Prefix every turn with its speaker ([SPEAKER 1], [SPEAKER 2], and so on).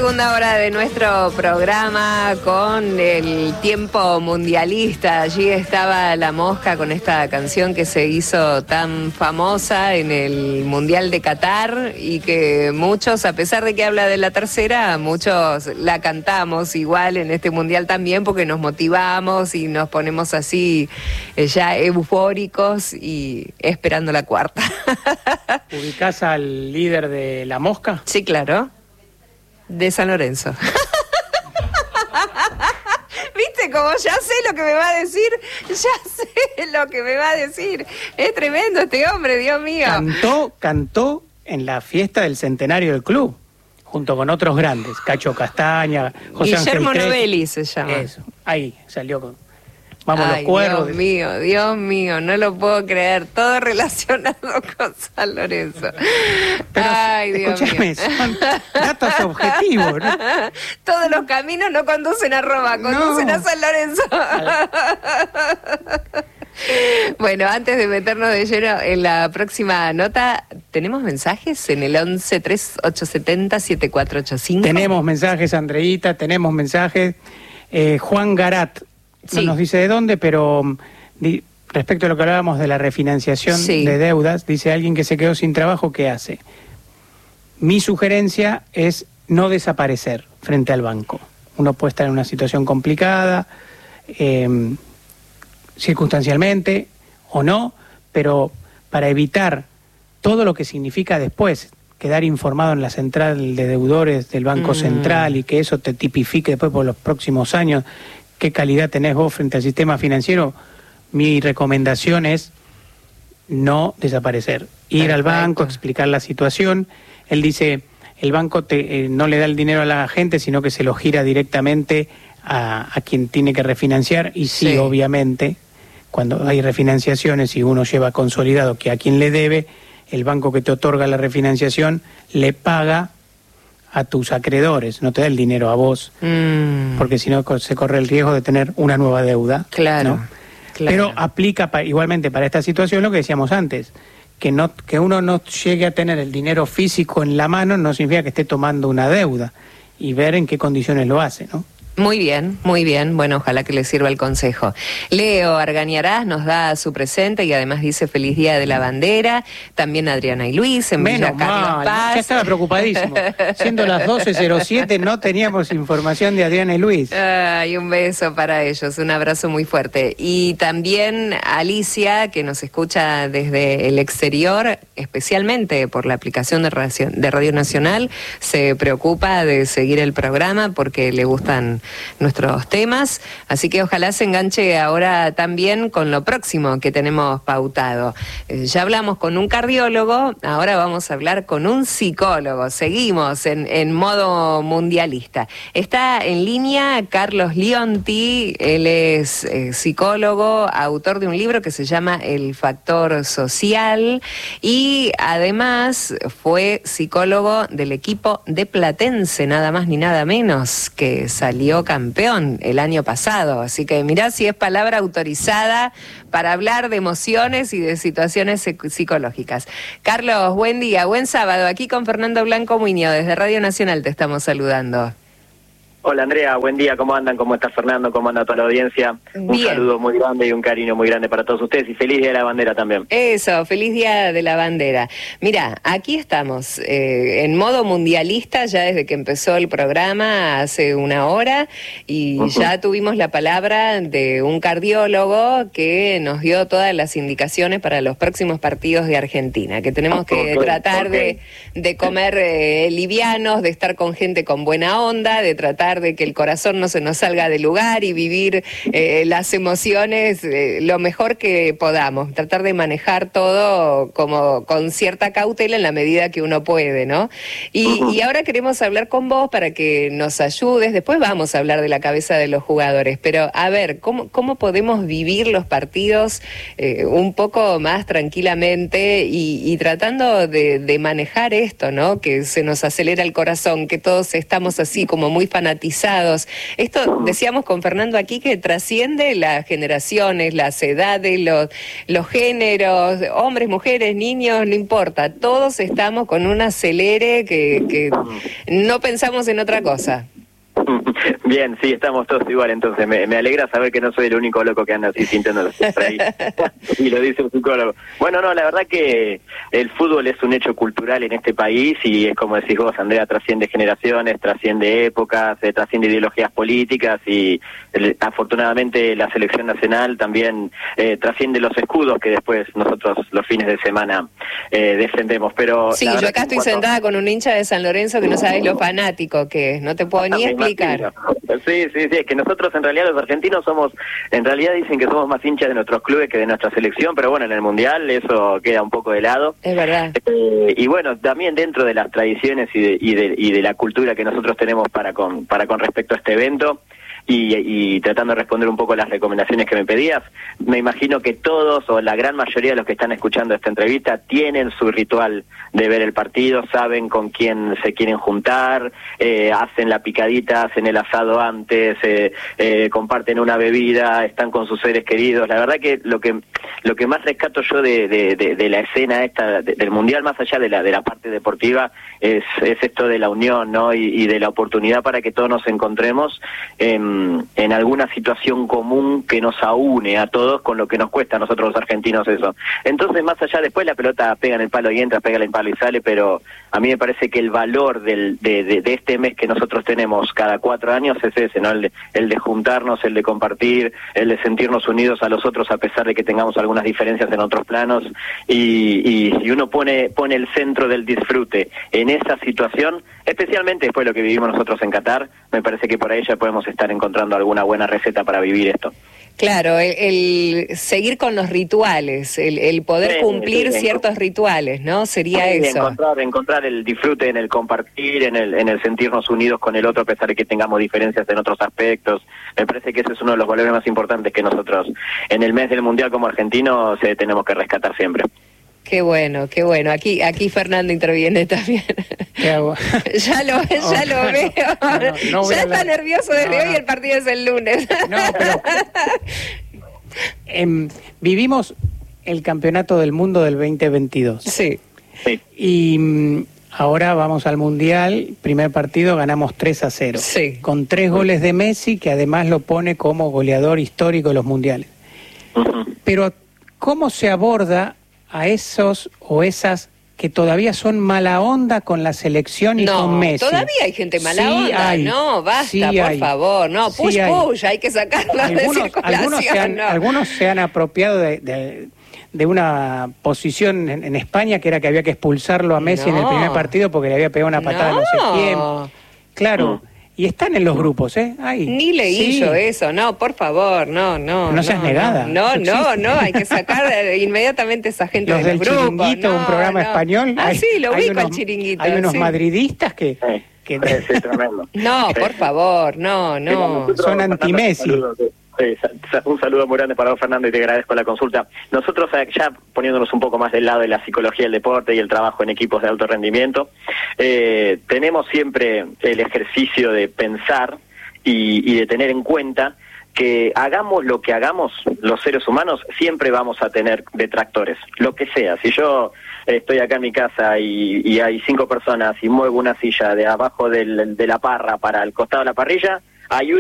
[SPEAKER 1] segunda hora de nuestro programa con el tiempo mundialista. Allí estaba La Mosca con esta canción que se hizo tan famosa en el Mundial de Qatar y que muchos, a pesar de que habla de la tercera, muchos la cantamos igual en este Mundial también porque nos motivamos y nos ponemos así ya eufóricos y esperando la cuarta.
[SPEAKER 2] ¿Ubicás al líder de La Mosca?
[SPEAKER 1] Sí, claro. De San Lorenzo. ¿Viste? Como ya sé lo que me va a decir, Es tremendo este hombre, Dios mío.
[SPEAKER 2] Cantó en la fiesta del centenario del club, junto con otros grandes, Cacho Castaña, José
[SPEAKER 1] Guillermo
[SPEAKER 2] Ángel
[SPEAKER 1] Novelli se llama.
[SPEAKER 2] Eso, ahí salió con Vamos los Cuervos.
[SPEAKER 1] Dios mío, no lo puedo creer. Todo relacionado con San Lorenzo.
[SPEAKER 2] Pero,
[SPEAKER 1] Dios mío.
[SPEAKER 2] Son datos objetivos, ¿no?
[SPEAKER 1] Todos los caminos no conducen a Roma, conducen a San Lorenzo. Bueno, antes de meternos de lleno en la próxima nota, ¿tenemos mensajes en el 11-3870-7485?
[SPEAKER 2] Tenemos mensajes, Andreita, tenemos mensajes. Juan Garat. No nos dice de dónde, pero respecto a lo que hablábamos de la refinanciación de deudas, dice alguien que se quedó sin trabajo, ¿qué hace? Mi sugerencia es no desaparecer frente al banco. Uno puede estar en una situación complicada, circunstancialmente o no, pero para evitar todo lo que significa después quedar informado en la central de deudores del Banco Central y que eso te tipifique después por los próximos años qué calidad tenés vos frente al sistema financiero, mi recomendación es no desaparecer. Ir al banco, explicar la situación. Él dice, el banco no le da el dinero a la gente, sino que se lo gira directamente a quien tiene que refinanciar. Y sí, obviamente, cuando hay refinanciaciones y uno lleva consolidado que a quien le debe, el banco que te otorga la refinanciación le paga a tus acreedores, no te da el dinero a vos, porque si no se corre el riesgo de tener una nueva deuda.
[SPEAKER 1] Claro,
[SPEAKER 2] ¿no? Pero aplica igualmente para esta situación lo que decíamos antes, que uno no llegue a tener el dinero físico en la mano no significa que esté tomando una deuda, y ver en qué condiciones lo hace, ¿no?
[SPEAKER 1] Muy bien, muy bien. Bueno, ojalá que le sirva el consejo. Leo Argañarás nos da su presente y además dice feliz día de la bandera. También Adriana y Luis en Villa Carlos Paz.
[SPEAKER 2] Ya estaba preocupadísimo. Siendo las 12:07 no teníamos información de Adriana y Luis.
[SPEAKER 1] Ay, un beso para ellos, un abrazo muy fuerte. Y también Alicia, que nos escucha desde el exterior, especialmente por la aplicación de Radio Nacional, se preocupa de seguir el programa porque le gustan nuestros temas, así que ojalá se enganche ahora también con lo próximo que tenemos pautado. Ya hablamos con un cardiólogo, ahora vamos a hablar con un psicólogo. Seguimos en modo mundialista. Está en línea Carlos Lionti, él es psicólogo, autor de un libro que se llama El Factor Social y además fue psicólogo del equipo de Platense, nada más ni nada menos, que salió campeón el año pasado, así que mirá si es palabra autorizada para hablar de emociones y de situaciones psicológicas. Carlos, buen día, buen sábado, aquí con Fernando Blanco Muñoz, desde Radio Nacional te estamos saludando.
[SPEAKER 3] Hola Andrea, buen día, ¿cómo andan? ¿Cómo está Fernando? ¿Cómo anda toda la audiencia? Un saludo muy grande y un cariño muy grande para todos ustedes y feliz Día de la Bandera también.
[SPEAKER 1] Eso, feliz Día de la Bandera. Mira, aquí estamos en modo mundialista ya desde que empezó el programa hace una hora y ya tuvimos la palabra de un cardiólogo que nos dio todas las indicaciones para los próximos partidos de Argentina, que tenemos que tratar de comer livianos, de estar con gente con buena onda, de tratar de que el corazón no se nos salga del lugar y vivir las emociones lo mejor que podamos, tratar de manejar todo como con cierta cautela en la medida que uno puede, ¿no? Y ahora queremos hablar con vos para que nos ayudes, después vamos a hablar de la cabeza de los jugadores, pero a ver, ¿cómo podemos vivir los partidos un poco más tranquilamente y tratando de manejar esto, ¿no? Que se nos acelera el corazón, que todos estamos así como muy fanáticos estigmatizados. Esto decíamos con Fernando aquí que trasciende las generaciones, las edades, los géneros, hombres, mujeres, niños, no importa. Todos estamos con un acelere que no pensamos en otra cosa.
[SPEAKER 3] Bien, sí, estamos todos igual, entonces me alegra saber que no soy el único loco que anda así sintiéndolo por ahí. Y lo dice un psicólogo. Bueno, no, la verdad que el fútbol es un hecho cultural en este país y es como decís vos, Andrea, trasciende generaciones, trasciende épocas, trasciende ideologías políticas y afortunadamente la selección nacional también trasciende los escudos que después nosotros los fines de semana defendemos. Pero
[SPEAKER 1] sí, yo acá estoy sentada con un hincha de San Lorenzo que no sabes lo fanático que es, no te puedo ni explicar.
[SPEAKER 3] Sí, es que nosotros en realidad los argentinos somos, en realidad dicen que somos más hinchas de nuestros clubes que de nuestra selección, pero bueno, en el Mundial eso queda un poco de lado.
[SPEAKER 1] Es verdad.
[SPEAKER 3] Y bueno, también dentro de las tradiciones y de la cultura que nosotros tenemos para con respecto a este evento, y tratando de responder un poco las recomendaciones que me pedías, me imagino que todos o la gran mayoría de los que están escuchando esta entrevista tienen su ritual de ver el partido, saben con quién se quieren juntar, hacen la picadita, hacen el asado antes, comparten una bebida, están con sus seres queridos. La verdad que lo que más rescato yo de la escena esta del Mundial, más allá de la parte deportiva, es esto de la unión, ¿no? Y de la oportunidad para que todos nos encontremos en alguna situación común que nos aúne a todos con lo que nos cuesta a nosotros los argentinos eso. Entonces, más allá, después la pelota pega en el palo y entra, pega en el palo y sale, pero a mí me parece que el valor de este mes que nosotros tenemos cada 4 años es ese, ¿no? El de juntarnos, el de compartir, el de sentirnos unidos a los otros a pesar de que tengamos algunas diferencias en otros planos, y si uno pone el centro del disfrute en esa situación, especialmente después de lo que vivimos nosotros en Qatar, me parece que por ahí ya podemos estar encontrando alguna buena receta para vivir esto.
[SPEAKER 1] Claro, el seguir con los rituales, el poder cumplir ciertos rituales, ¿no? Sería eso.
[SPEAKER 3] Encontrar el disfrute en el compartir, en el sentirnos unidos con el otro a pesar de que tengamos diferencias en otros aspectos. Me parece que ese es uno de los valores más importantes que nosotros en el mes del Mundial como argentinos tenemos que rescatar siempre.
[SPEAKER 1] Qué bueno, qué bueno. Aquí Fernando interviene también.
[SPEAKER 2] ¿Qué hago?
[SPEAKER 1] Ya lo veo. No ya está nervioso desde hoy, el partido es el lunes.
[SPEAKER 2] No, pero vivimos el Campeonato del Mundo del 2022.
[SPEAKER 1] Sí.
[SPEAKER 2] Y ahora vamos al Mundial, primer partido ganamos 3-0.
[SPEAKER 1] Sí.
[SPEAKER 2] Con 3 goles de Messi, que además lo pone como goleador histórico de los mundiales. Pero, ¿cómo se aborda a esos o esas que todavía son mala onda con la selección y con Messi?
[SPEAKER 1] No, todavía hay gente mala onda. No, basta, por favor. No, push, hay que sacarla de circulación.
[SPEAKER 2] Algunos se han apropiado de una posición en España que era que había que expulsarlo a Messi en el primer partido porque le había pegado una patada no sé quién. Claro. Y están en los grupos, ¿eh?
[SPEAKER 1] Ni leí yo eso, no, por favor, no.
[SPEAKER 2] No seas negada.
[SPEAKER 1] No, hay que sacar inmediatamente esa gente
[SPEAKER 2] los
[SPEAKER 1] de los
[SPEAKER 2] del
[SPEAKER 1] grupos.
[SPEAKER 2] Chiringuito, un programa español.
[SPEAKER 1] Sí, lo ubico al Chiringuito.
[SPEAKER 2] Hay unos madridistas que
[SPEAKER 3] Sí, tremendo.
[SPEAKER 1] No, por favor, no.
[SPEAKER 2] Son anti-Messi.
[SPEAKER 3] Un saludo muy grande para vos, Fernando, y te agradezco la consulta. Nosotros, ya poniéndonos un poco más del lado de la psicología del deporte y el trabajo en equipos de alto rendimiento, tenemos siempre el ejercicio de pensar y de tener en cuenta que hagamos lo que hagamos, los seres humanos siempre vamos a tener detractores, lo que sea. Si yo estoy acá en mi casa y hay 5 personas y muevo una silla de abajo de la parra para el costado de la parrilla, hay